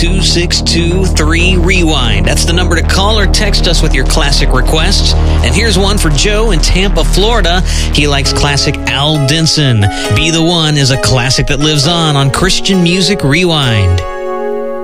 510-262-3REWIND. That's the number to call or text us with your classic requests. And here's one for Joe in Tampa, Florida. He likes classic Al Denson. Be the One is a classic that lives on Christian Music Rewind.